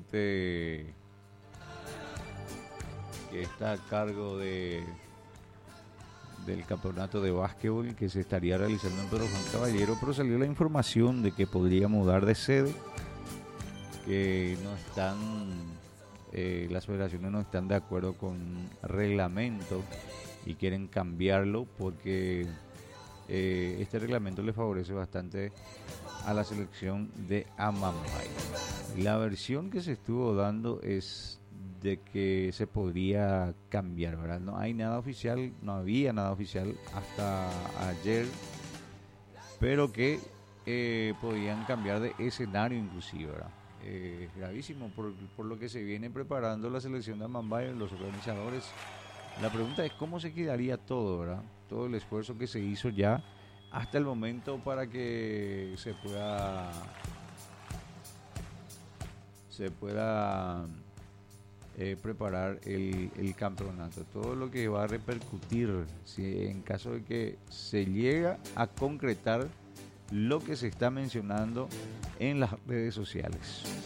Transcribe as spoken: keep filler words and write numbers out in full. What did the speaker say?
ente que está a cargo de del campeonato de básquetbol que se estaría realizando en Pedro Juan Caballero, pero salió la información de que podría mudar de sede, que no están, eh, las federaciones no están de acuerdo con reglamento y quieren cambiarlo porque eh, este reglamento le favorece bastante a la selección de Amambay. La versión que se estuvo dando es de que se podría cambiar, ¿verdad? No hay nada oficial, no había nada oficial hasta ayer, pero que eh, podían cambiar de escenario inclusive, ¿verdad? Eh, gravísimo por, por lo que se viene preparando la selección de Amambay, los organizadores. La pregunta es cómo se quedaría todo, ¿verdad? Todo el esfuerzo que se hizo ya hasta el momento para que se pueda se pueda eh, preparar el, el campeonato, todo lo que va a repercutir si en caso de que se llega a concretar lo que se está mencionando en las redes sociales.